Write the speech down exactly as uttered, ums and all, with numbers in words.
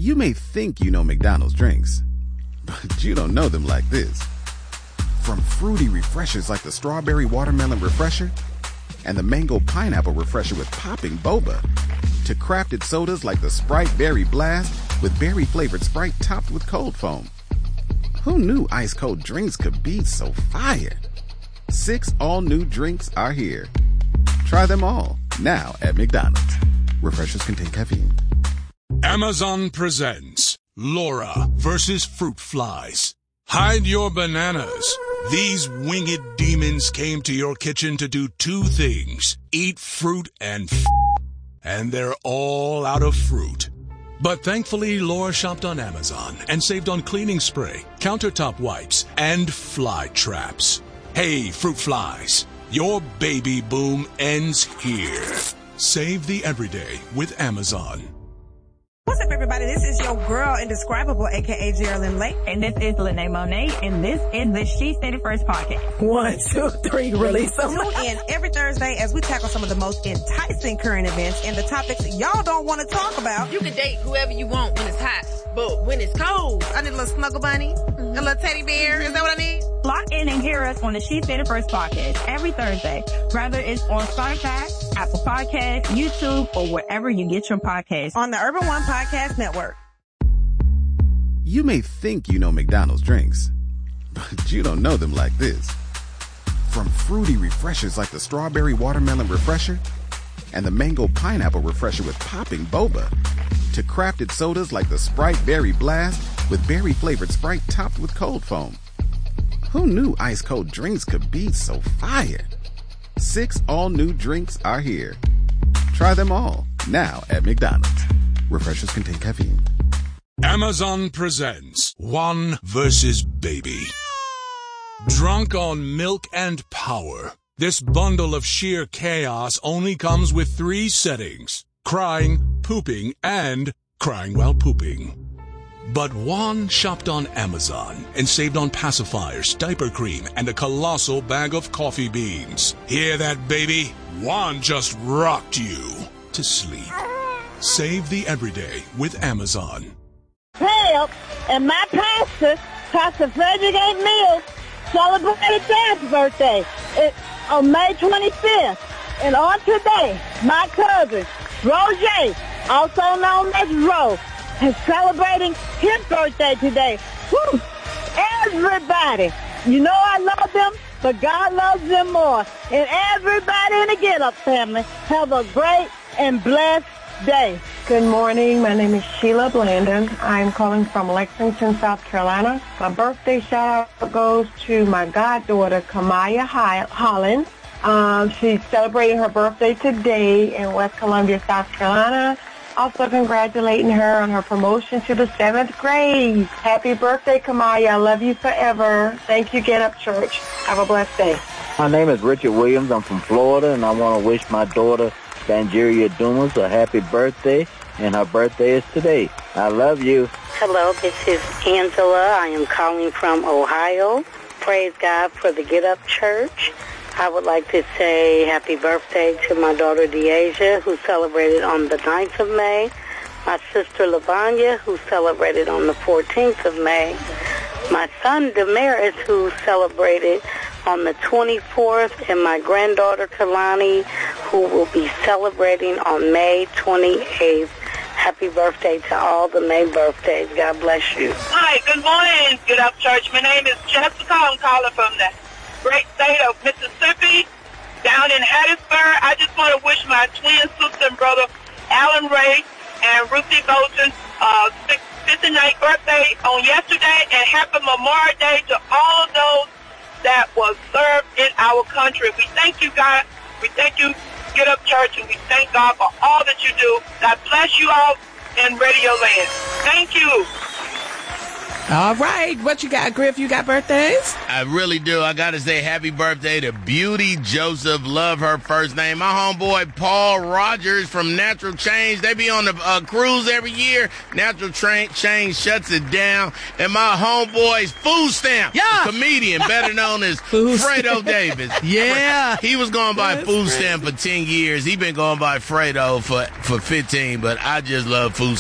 You may think you know McDonald's drinks, but you don't know them like this. From fruity refreshers like the Strawberry Watermelon Refresher and the Mango Pineapple Refresher with popping boba, to crafted sodas like the Sprite Berry Blast with berry-flavored Sprite topped with cold foam. Who knew ice-cold drinks could be so fire? Six all-new drinks are here. Try them all, now at McDonald's. Refreshers contain caffeine. Amazon presents Laura versus Fruit Flies. Hide your bananas. These winged demons came to your kitchen to do two things: eat fruit and f***, and they're all out of fruit. But thankfully, Laura shopped on Amazon and saved on cleaning spray, countertop wipes, and fly traps. Hey, fruit flies, your baby boom ends here. Save the everyday with Amazon. What's up, everybody? This is your girl, Indescribable, a k a. Geraldine Lake. And this is Lene Monet, and this is the She Said It First podcast. One, two, three, release them. Tune in every Thursday as we tackle some of the most enticing current events and the topics y'all don't want to talk about. You can date whoever you want when it's hot, but when it's cold, I need a little snuggle bunny, mm-hmm. a little teddy bear. Is that what I need? Lock in and hear us on the She Said It First podcast every Thursday, whether it's on Spotify, Apple Podcasts, YouTube, or wherever you get your podcasts. On the Urban One Podcast Network. You may think you know McDonald's drinks, but you don't know them like this. From fruity refreshers like the Strawberry Watermelon Refresher and the Mango Pineapple Refresher with popping boba, to crafted sodas like the Sprite Berry Blast with berry-flavored Sprite topped with cold foam. Who knew ice-cold drinks could be so fire? Six all-new drinks are here. Try them all, now at McDonald's. Refreshers contain caffeine. Amazon presents One versus Baby. Drunk on milk and power, this bundle of sheer chaos only comes with three settings: crying, pooping, and crying while pooping. But Juan shopped on Amazon and saved on pacifiers, diaper cream, and a colossal bag of coffee beans. Hear that, baby? Juan just rocked you to sleep. Save the everyday with Amazon. Help, and my pastor, Pastor Frederick A. Mills, celebrated Dad's birthday it, on May twenty-fifth. And on today, my cousin, Roger, also known as Ro, is celebrating his birthday today. Woo! Everybody, you know I love them, but God loves them more. And everybody in the Get Up family, have a great and blessed day. Good morning. My name is Sheila Blandon. I'm calling from Lexington, South Carolina. My birthday shout-out goes to my goddaughter, Kamaya Hollins. Um, she's celebrating her birthday today in West Columbia, South Carolina. Also congratulating her on her promotion to the seventh grade. Happy birthday, Kamaya. I love you forever. Thank you, Get Up Church. Have a blessed day. My name is Richard Williams. I'm from Florida, and I want to wish my daughter, Bangeria Dumas, a happy birthday, and her birthday is today. I love you. Hello, this is Angela. I am calling from Ohio. Praise God for the Get Up Church. I would like to say happy birthday to my daughter Deasia, who celebrated on the ninth of May, my sister Lavanya, who celebrated on the fourteenth of May, my son Damaris, who celebrated on the twenty-fourth, and my granddaughter Kalani, who will be celebrating on May twenty-eighth. Happy birthday to all the May birthdays. God bless you. Hi, good morning, Get Up Church. My name is Jessica. I'm calling from the great state of Mississippi, down in Hattiesburg. I just want to wish my twin sister and brother, Alan Ray and Ruthie Bolton, uh, fifty-ninth birthday on yesterday, and happy Memorial Day to all those that was served in our country. We thank you, God. We thank you, Get Up Church, and we thank God for all that you do. God bless you all in Radio Land. Thank you. All right. What you got, Griff? You got birthdays? I really do. I got to say happy birthday to Beauty Joseph. Love her first name. My homeboy Paul Rogers from Natural Change. They be on the uh, cruise every year. Natural Tra- Change shuts it down. And my homeboy's Food Stamp, yeah. comedian, better known as Fredo Davis. Yeah. He was going by That's Food crazy. Stamp for ten years. He been going by Fredo for, for fifteen, but I just love Food